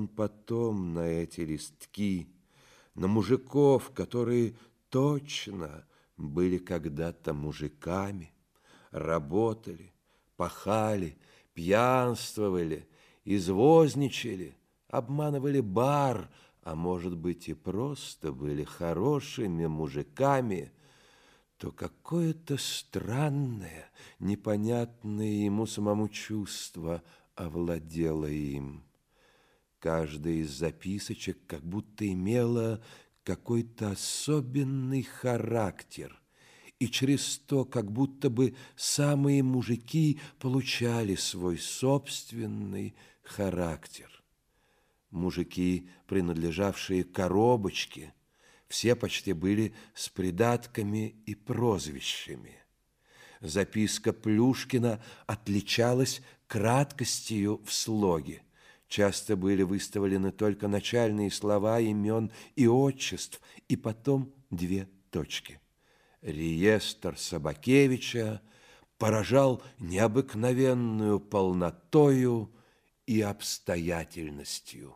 он потом на эти листки, на мужиков, которые точно были когда-то мужиками, работали, пахали, пьянствовали, извозничали, обманывали бар, а может быть и просто были хорошими мужиками, то какое-то странное, непонятное ему самому чувство овладело им. Каждая из записочек как будто имела какой-то особенный характер, и через то как будто бы самые мужики получали свой собственный характер. Мужики, принадлежавшие коробочке, все почти были с придатками и прозвищами. Записка Плюшкина отличалась краткостью в слоге. Часто были выставлены только начальные слова имен и отчеств, и потом 2 точки. Реестр Собакевича поражал необыкновенную полнотою и обстоятельностью.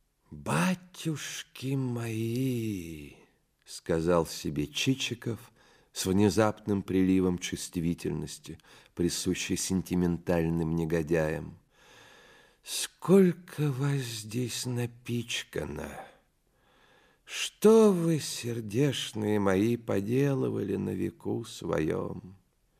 «Батюшки мои!» — сказал себе Чичиков с внезапным приливом чувствительности, присущей сентиментальным негодяям. «Сколько вас здесь напичкано! Что вы, сердечные мои, поделывали на веку своем?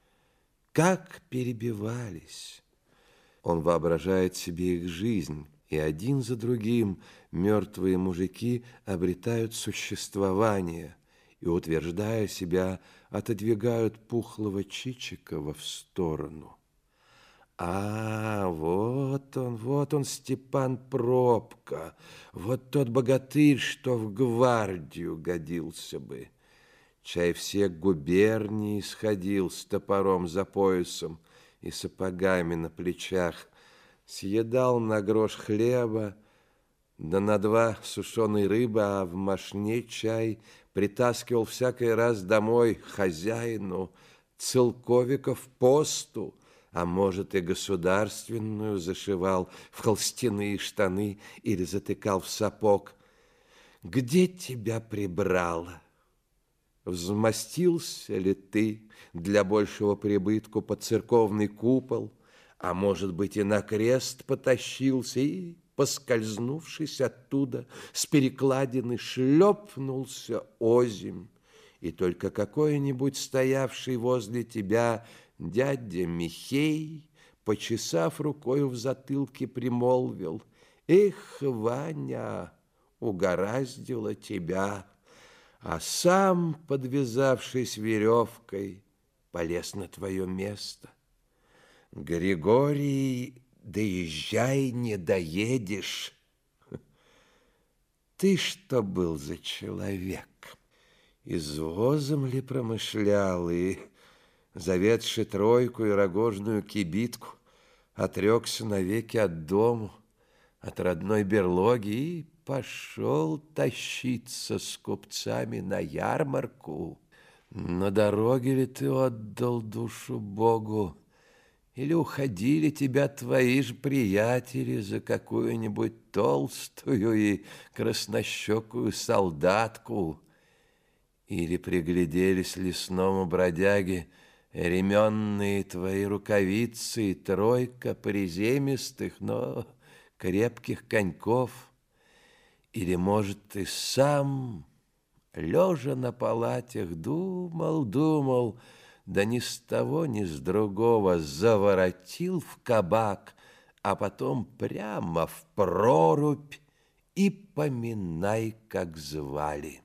Как перебивались!» Он воображает себе их жизнь, и один за другим мертвые мужики обретают существование и, утверждая себя, отодвигают пухлого Чичикова в сторону. А, вот он, Степан Пробка, вот тот богатырь, что в гвардию годился бы. Чай все губернии сходил с топором за поясом и сапогами на плечах, съедал на грош хлеба, да на 2 сушеной рыбы, а в мошне чай притаскивал всякий раз домой хозяину целковиков посту, а может и государственную зашивал в холстяные штаны или затыкал в сапог. Где тебя прибрало? Взмостился ли ты для большего прибытку под церковный купол, а может быть и на крест потащился и, поскользнувшись оттуда, с перекладины шлепнулся озимь, и только какой-нибудь стоявший возле тебя дядя Михей, почесав рукою в затылке, примолвил: «Эх, Ваня, угораздило тебя», а сам, подвязавшись веревкой, полез на твое место. Григорий, доезжай, не доедешь. Ты что был за человек? Извозом ли промышлял и, заведши тройку и рогожную кибитку, отрекся навеки от дому, от родной берлоги и пошел тащиться с купцами на ярмарку? На дороге ли ты отдал душу Богу, или уходили тебя твои же приятели за какую-нибудь толстую и краснощекую солдатку, или пригляделись лесному бродяге ременные твои рукавицы и тройка приземистых, но крепких коньков, или, может, ты сам, лежа на палатях, думал, да ни с того, ни с другого заворотил в кабак, а потом прямо в прорубь и поминай, как звали.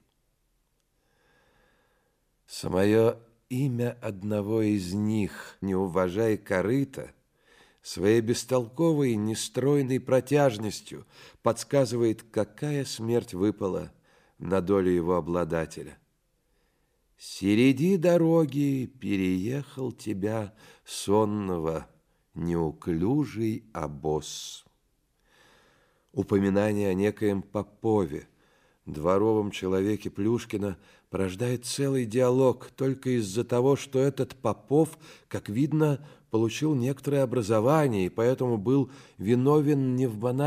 Самое имя одного из них, не уважая корыта, своей бестолковой, нестройной протяжностью подсказывает, какая смерть выпала на долю его обладателя. Середи дороги переехал тебя, сонного, неуклюжий обоз. Упоминание о некоем Попове, дворовом человеке Плюшкина, порождает целый диалог только из-за того, что этот Попов, как видно, получил некоторое образование и поэтому был виновен не в банальности,